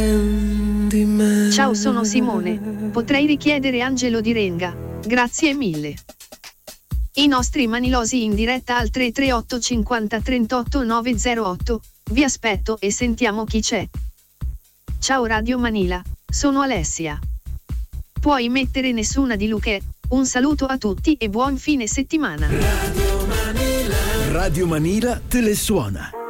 Ciao, sono Simone. Potrei richiedere Angelo di Renga. Grazie mille. I nostri manilosi in diretta al 338 50 38 908. Vi aspetto e sentiamo chi c'è. Ciao Radio Manila, sono Alessia. Puoi mettere nessuna di Luque. Un saluto a tutti e buon fine settimana. Radio Manila te le suona.